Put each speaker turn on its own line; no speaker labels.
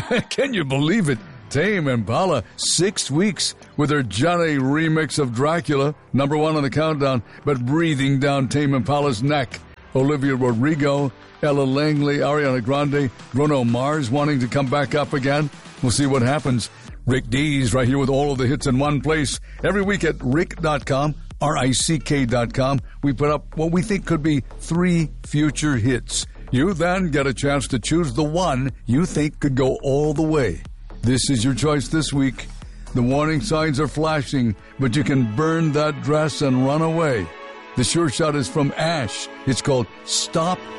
Can you believe it? Tame Impala, 6 weeks with her Johnny remix of Dracula, number 1 on the countdown, but breathing down Tame Impala's neck. Olivia Rodrigo, Ella Langley, Ariana Grande, Bruno Mars wanting to come back up again. We'll see what happens. Rick Dees right here with all of the hits in one place. Every week at rick.com, RICK.com, we put up what we think could be 3 future hits. You then get a chance to choose the one you think could go all the way. This is your choice this week. The warning signs are flashing, but you can burn that dress and run away. The sure shot is from Ash. It's called Stop